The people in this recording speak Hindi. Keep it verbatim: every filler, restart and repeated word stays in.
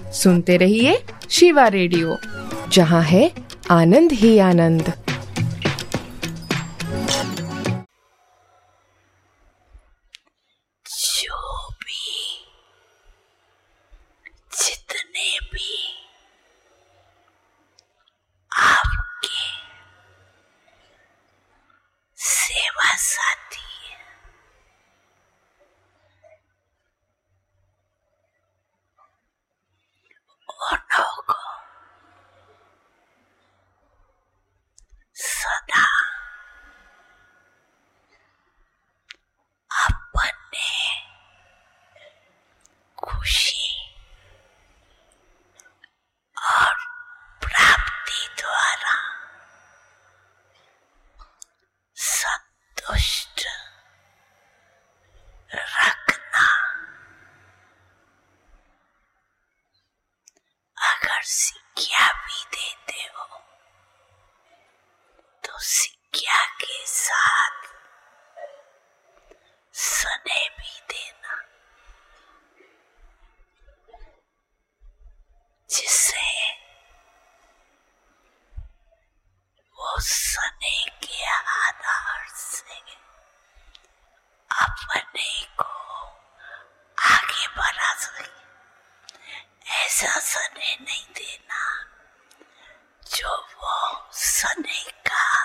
सुनते रहिए शिवा रेडियो, जहाँ है आनंद ही आनंद। जो भी, जितने भी आपके सेवा साथी उन्हों को सदा अपने खुशी और प्राप्ति द्वारा संतुष्ट रखना। अगर सिक्का भी देते हो तो सिक्का के साथ सने भी देना, जिससे वो सने के आधार से अपने को आगे बढ़ा सके। ऐसा सने नहीं देना जो वो सने का